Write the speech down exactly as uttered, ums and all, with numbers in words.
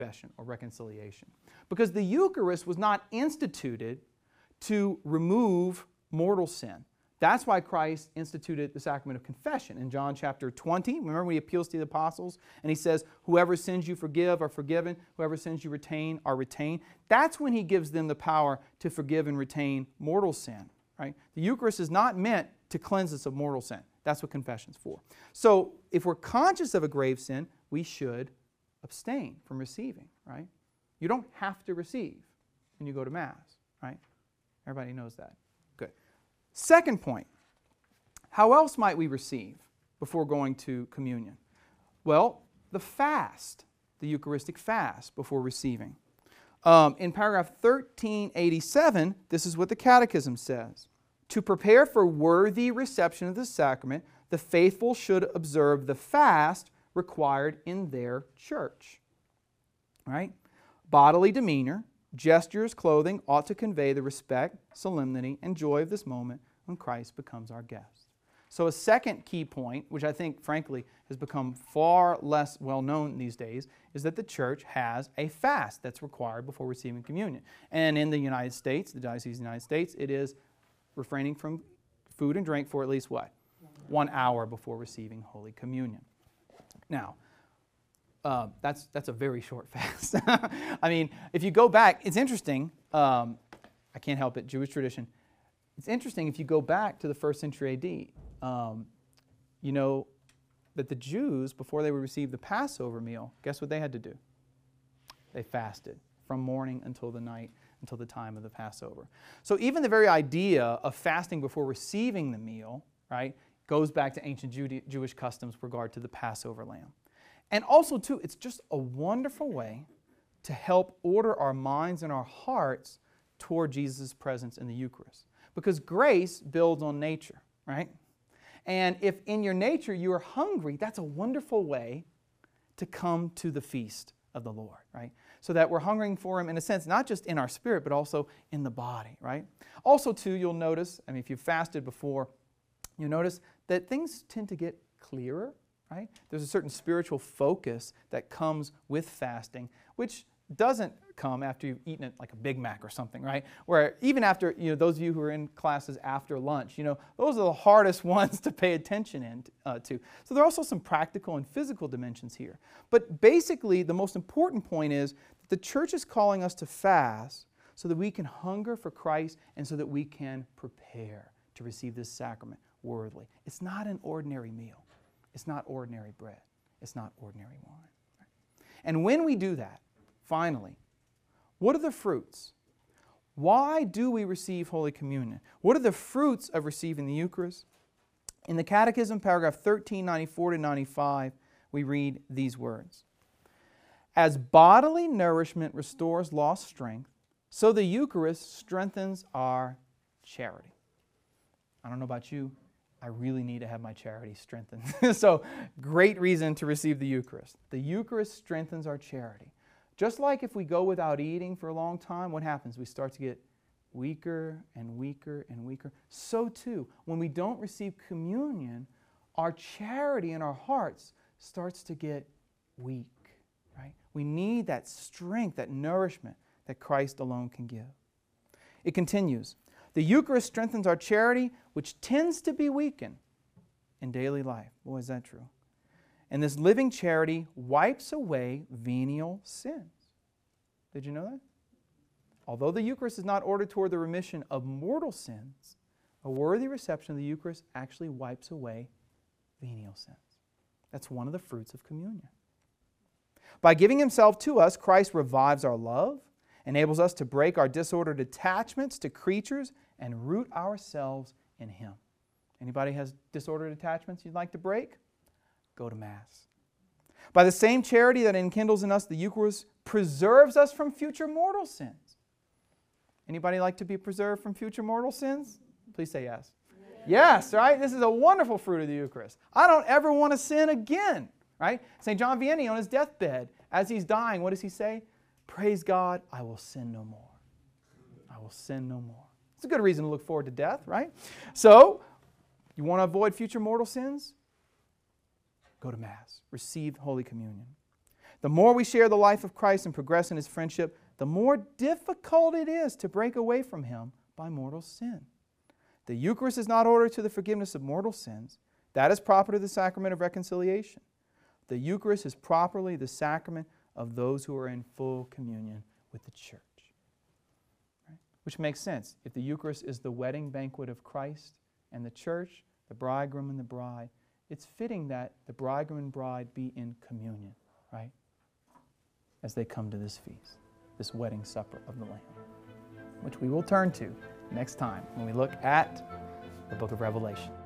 confession or reconciliation. Because the Eucharist was not instituted to remove mortal sin. That's why Christ instituted the sacrament of confession. In John chapter twenty, remember when he appeals to the apostles and he says, whoever sins you forgive are forgiven, whoever sins you retain are retained. That's when he gives them the power to forgive and retain mortal sin. Right? The Eucharist is not meant to cleanse us of mortal sin. That's what confession's for. So if we're conscious of a grave sin, we should abstain from receiving. Right? You don't have to receive when you go to Mass. Right? Everybody knows that. Good. Second point, how else might we receive before going to communion? Well, the fast, the Eucharistic fast before receiving. Um, in paragraph thirteen eighty-seven, this is what the Catechism says. To prepare for worthy reception of the sacrament, the faithful should observe the fast required in their church. Right? Bodily demeanor, gestures, clothing ought to convey the respect, solemnity, and joy of this moment when Christ becomes our guest. So a second key point, which I think, frankly, has become far less well known these days, is that the Church has a fast that's required before receiving communion. And in the United States, the Diocese of the United States, it is refraining from food and drink for at least what? One hour before receiving Holy Communion. Now, Uh, that's, that's a very short fast. I mean, if you go back, it's interesting. Um, I can't help it, Jewish tradition. It's interesting if you go back to the first century A D, um, you know that the Jews, before they would receive the Passover meal, guess what they had to do? They fasted from morning until the night, until the time of the Passover. So even the very idea of fasting before receiving the meal, right, goes back to ancient Jew- Jewish customs with regard to the Passover lamb. And also, too, it's just a wonderful way to help order our minds and our hearts toward Jesus' presence in the Eucharist. Because grace builds on nature, right? And if in your nature you are hungry, that's a wonderful way to come to the feast of the Lord, right? So that we're hungering for Him in a sense, not just in our spirit, but also in the body, right? Also, too, you'll notice, I mean, if you've fasted before, you'll notice that things tend to get clearer. Right? There's a certain spiritual focus that comes with fasting, which doesn't come after you've eaten it like a Big Mac or something, right? Where even after, you know, those of you who are in classes after lunch, you know, those are the hardest ones to pay attention in, uh, to. So there are also some practical and physical dimensions here. But basically, the most important point is that the Church is calling us to fast so that we can hunger for Christ and so that we can prepare to receive this sacrament worthily. It's not an ordinary meal. It's not ordinary bread. It's not ordinary wine. And when we do that, finally, what are the fruits? Why do we receive Holy Communion? What are the fruits of receiving the Eucharist? In the Catechism, paragraph thirteen ninety-four to ninety-five, we read these words. As bodily nourishment restores lost strength, so the Eucharist strengthens our charity. I don't know about you, I really need to have my charity strengthened. So, great reason to receive the Eucharist. The Eucharist strengthens our charity. Just like if we go without eating for a long time, what happens? We start to get weaker and weaker and weaker. So too, when we don't receive communion, our charity in our hearts starts to get weak. Right? We need that strength, that nourishment that Christ alone can give. It continues. The Eucharist strengthens our charity, which tends to be weakened in daily life. Boy, is that true. And this living charity wipes away venial sins. Did you know that? Although the Eucharist is not ordered toward the remission of mortal sins, a worthy reception of the Eucharist actually wipes away venial sins. That's one of the fruits of communion. By giving Himself to us, Christ revives our love, enables us to break our disordered attachments to creatures and root ourselves in Him. Anybody has disordered attachments you'd like to break? Go to Mass. By the same charity that enkindles in us the Eucharist preserves us from future mortal sins. Anybody like to be preserved from future mortal sins? Please say yes. Yes, yes, right? This is a wonderful fruit of the Eucharist. I don't ever want to sin again, right? Saint John Vianney on his deathbed, as he's dying, what does he say? Praise God, I will sin no more. I will sin no more. It's a good reason to look forward to death, right? So, you want to avoid future mortal sins? Go to Mass. Receive Holy Communion. The more we share the life of Christ and progress in His friendship, the more difficult it is to break away from Him by mortal sin. The Eucharist is not ordered to the forgiveness of mortal sins. That is proper to the sacrament of reconciliation. The Eucharist is properly the sacrament of those who are in full communion with the church. Right? Which makes sense. If the Eucharist is the wedding banquet of Christ and the church, the bridegroom and the bride, it's fitting that the bridegroom and bride be in communion, right? As they come to this feast, this wedding supper of the Lamb, which we will turn to next time when we look at the book of Revelation.